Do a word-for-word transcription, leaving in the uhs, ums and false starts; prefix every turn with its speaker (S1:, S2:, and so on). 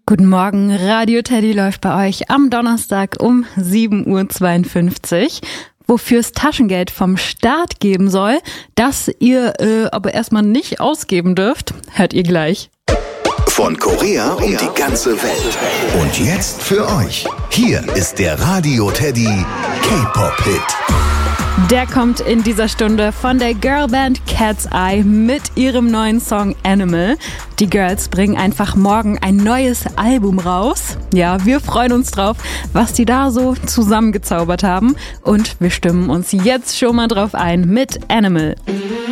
S1: Guten Morgen, Radio Teddy läuft bei euch am Donnerstag um sieben Uhr zweiundfünfzig. Wofür es Taschengeld vom Staat geben soll, das ihr äh, aber erstmal nicht ausgeben dürft, hört ihr gleich.
S2: Von Korea um die ganze Welt. Und jetzt für euch. Hier ist der Radio Teddy K-Pop-Hit.
S1: Der kommt in dieser Stunde von der Girlband Cat's Eye mit ihrem neuen Song Animal. Die Girls bringen einfach morgen ein neues Album raus. Ja, wir freuen uns drauf, was die da so zusammengezaubert haben. Und wir stimmen uns jetzt schon mal drauf ein mit Animal.